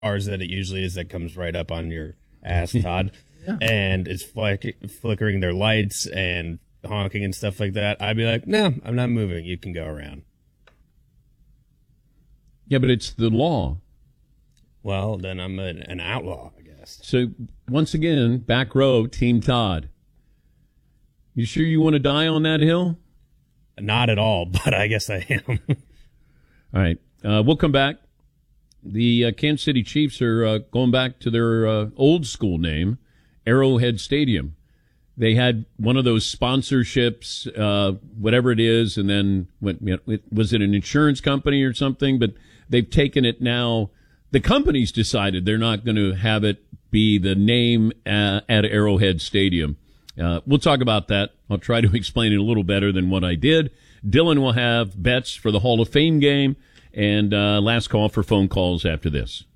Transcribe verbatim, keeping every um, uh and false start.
ours that it usually is that comes right up on your ass, Todd. Yeah. And it's flick- flickering their lights and honking and stuff like that, I'd be like, no, I'm not moving. You can go around. Yeah, but it's the law. Well, then I'm an, an outlaw, I guess. So, once again, back row, Team Todd. You sure you want to die on that hill? Not at all, but I guess I am. All right. Uh, we'll come back. The uh, Kansas City Chiefs are uh, going back to their uh, old school name, Arrowhead Stadium. They had one of those sponsorships, uh, whatever it is, and then went, you know, was it an insurance company or something? But they've taken it now. The company's decided they're not going to have it be the name uh, at Arrowhead Stadium. Uh, we'll talk about that. I'll try to explain it a little better than what I did. Dylan will have bets for the Hall of Fame game, and uh, last call for phone calls after this.